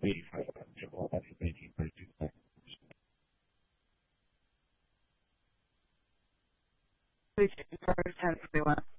verified eligible that is waiting for 2 seconds. First 10 everyone.